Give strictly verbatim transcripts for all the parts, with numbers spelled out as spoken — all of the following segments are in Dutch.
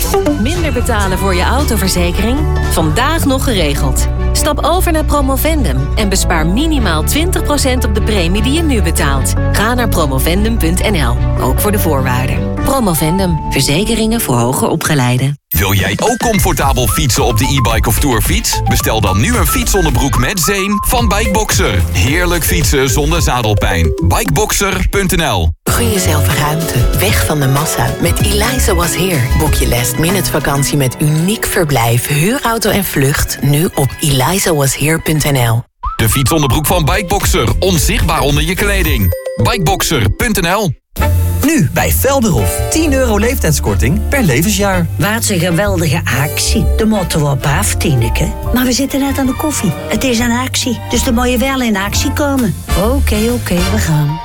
Minder betalen voor je autoverzekering? Vandaag nog geregeld. Stap over naar Promovendum en bespaar minimaal twintig procent op de premie die je nu betaalt. Ga naar promovendum punt n l, ook voor de voorwaarden. Promovendum, verzekeringen voor hoger opgeleiden. Wil jij ook comfortabel fietsen op de e-bike of tourfiets? Bestel dan nu een fietsonderbroek met zeem van Bikeboxer. Heerlijk fietsen zonder zadelpijn. Bikeboxer punt n l. Gun jezelf ruimte, weg van de massa. Met Eliza Was Here. Boek je last minute vakantie met uniek verblijf, huurauto en vlucht nu op eliza was here punt n l. De fietsonderbroek van Bikeboxer, onzichtbaar onder je kleding. Bikeboxer punt n l. Nu bij Velderhof. tien euro leeftijdskorting per levensjaar. Wat een geweldige actie. De motto op af, Tineke. Maar we zitten net aan de koffie. Het is een actie, dus dan moet je wel in actie komen. Oké, okay, oké, okay, we gaan.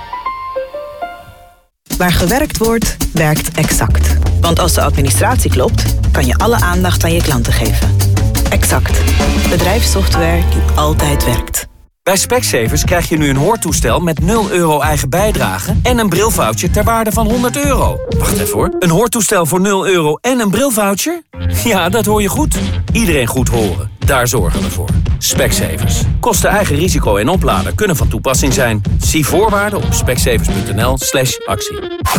Waar gewerkt wordt, werkt Exact. Want als de administratie klopt, kan je alle aandacht aan je klanten geven. Exact. Bedrijfssoftware die altijd werkt. Bij Specsavers krijg je nu een hoortoestel met nul euro eigen bijdrage en een brilvoucher ter waarde van honderd euro. Wacht even hoor. Een hoortoestel voor nul euro en een brilvoucher? Ja, dat hoor je goed. Iedereen goed horen. Daar zorgen we voor. Specsavers. Kosten eigen risico en oplader kunnen van toepassing zijn. Zie voorwaarden op specsavers punt n l slash actie.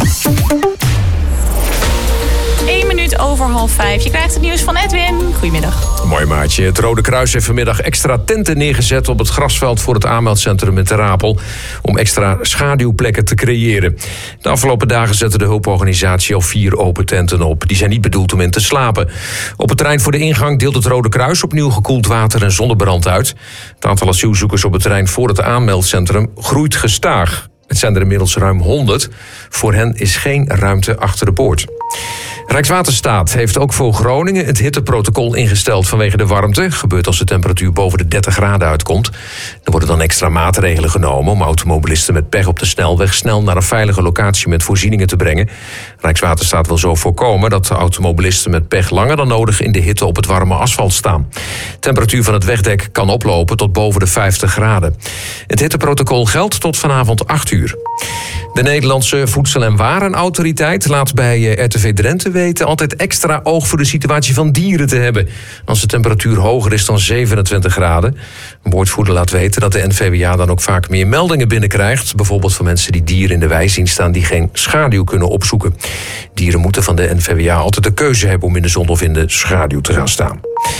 Eén minuut over half vijf. Je krijgt het nieuws van Edwin. Goedemiddag. Mooi maatje. Het Rode Kruis heeft vanmiddag extra tenten neergezet op het grasveld voor het aanmeldcentrum in Ter Apel om extra schaduwplekken te creëren. De afgelopen dagen zette de hulporganisatie al vier open tenten op. Die zijn niet bedoeld om in te slapen. Op het terrein voor de ingang deelt het Rode Kruis opnieuw gekoeld water en zonnebrand uit. Het aantal asielzoekers op het terrein voor het aanmeldcentrum groeit gestaag. Het zijn er inmiddels ruim honderd. Voor hen is geen ruimte achter de poort. Rijkswaterstaat heeft ook voor Groningen het hitteprotocol ingesteld vanwege de warmte. Gebeurt als de temperatuur boven de dertig graden uitkomt. Er worden dan extra maatregelen genomen om automobilisten met pech op de snelweg snel naar een veilige locatie met voorzieningen te brengen. Rijkswaterstaat wil zo voorkomen dat de automobilisten met pech langer dan nodig in de hitte op het warme asfalt staan. De temperatuur van het wegdek kan oplopen tot boven de vijftig graden. Het hitteprotocol geldt tot vanavond acht uur. De Nederlandse Voedsel- en Warenautoriteit laat bij R T V Drenthe weten altijd extra oog voor de situatie van dieren te hebben als de temperatuur hoger is dan zevenentwintig graden. Een woordvoerder laat weten dat de N V W A dan ook vaak meer meldingen binnenkrijgt, bijvoorbeeld van mensen die dieren in de wei zien staan die geen schaduw kunnen opzoeken. Dieren moeten van de N V W A altijd de keuze hebben om in de zon of in de schaduw te gaan staan.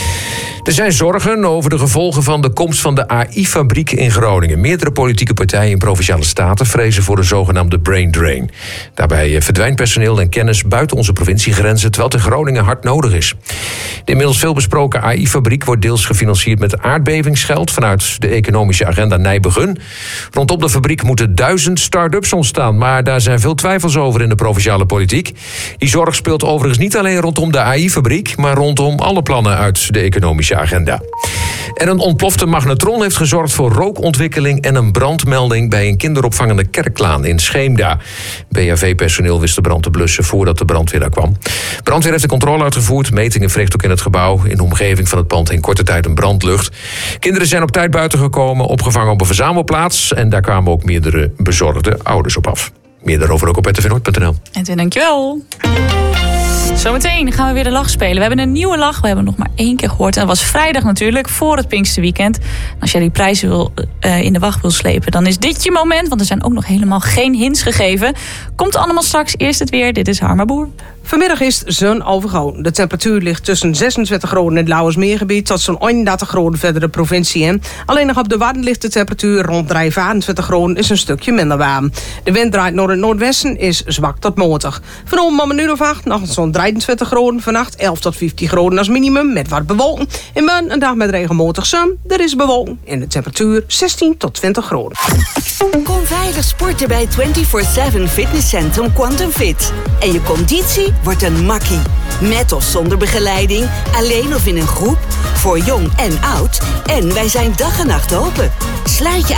Er zijn zorgen over de gevolgen van de komst van de A I-fabriek in Groningen. Meerdere politieke partijen in Provinciale Staten vrezen voor de zogenaamde brain drain. Daarbij verdwijnt personeel en kennis buiten onze provinciegrenzen, terwijl het in Groningen hard nodig is. De inmiddels veelbesproken A I-fabriek wordt deels gefinancierd met aardbevingsgeld vanuit de economische agenda Nijbegun. Rondom de fabriek moeten duizend start-ups ontstaan, maar daar zijn veel twijfels over in de provinciale politiek. Die zorg speelt overigens niet alleen rondom de A I-fabriek, maar rondom alle plannen uit de economische agenda. En een ontplofte magnetron heeft gezorgd voor rookontwikkeling en een brandmelding bij een kinderopvangende kerklaan in Scheemda. B H V-personeel wist de brand te blussen voordat de brandweer daar kwam. Brandweer heeft de controle uitgevoerd. Metingen verricht ook in het gebouw. In de omgeving van het pand in korte tijd een brandlucht. Kinderen zijn op tijd buiten gekomen, opgevangen op een verzamelplaats. En daar kwamen ook meerdere bezorgde ouders op af. Meer daarover ook op r t v noord punt n l. Edwin, dankjewel. Zometeen gaan we weer de lach spelen. We hebben een nieuwe lach. We hebben hem nog maar één keer gehoord. En dat was vrijdag natuurlijk, voor het Pinksterweekend. Als jij die prijzen wil, uh, in de wacht wil slepen, dan is dit je moment. Want er zijn ook nog helemaal geen hints gegeven. Komt allemaal straks. Eerst het weer. Dit is Harma Boer. Vanmiddag is zon overgoon. De temperatuur ligt tussen zesentwintig graden in het Lauwersmeergebied tot zo'n eenendertig graden verder de provincie in. Alleen nog op de Wadden ligt de temperatuur rond vijfentwintig graden, is een stukje minder warm. De wind draait naar het noordwesten, is zwak tot matig. Vanavond om een uur of acht nog zo'n drieëntwintig graden. Vannacht elf tot vijftien graden als minimum met wat bewolking. In morgen een dag met regenmatig zon. Er is bewolking en de temperatuur zestien tot twintig graden. Kom veilig sporten bij vierentwintig zeven fitnesscentrum Quantum Fit. En je conditie wordt een makkie. Met of zonder begeleiding, alleen of in een groep, voor jong en oud. En wij zijn dag en nacht open. Sluit je